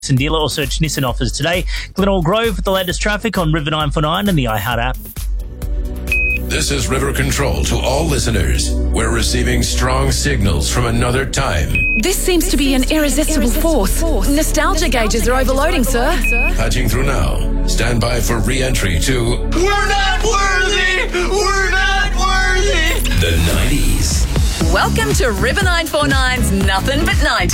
and dealer or search Nissan offers today. Glenelg Grove with the latest traffic on River 949 and the iHeart app. This is River Control to all listeners. We're receiving strong signals from another time. This seems to be an irresistible force. Nostalgia gauges are overloading, sir. Patching through now. Stand by for re-entry to We're Not Worthy! We're Not Worthy! the 90s. Welcome to River 949's Nothing But 90.